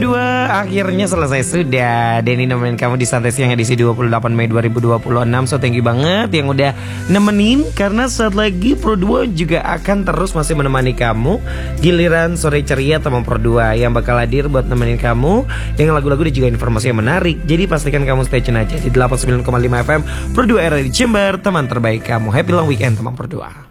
Pro 2 akhirnya selesai sudah. Denny nemenin kamu di Santai Siang edisi 28 Mei 2026. So thank you banget yang udah nemenin. Karena saat lagi Pro 2 juga akan terus masih menemani kamu. Giliran sore ceria teman Pro 2 yang bakal hadir buat nemenin kamu dengan lagu-lagu dan juga informasi yang menarik. Jadi pastikan kamu stay tune aja di 89,5 FM Pro 2 era di Jember, teman terbaik kamu. Happy long weekend teman Pro 2.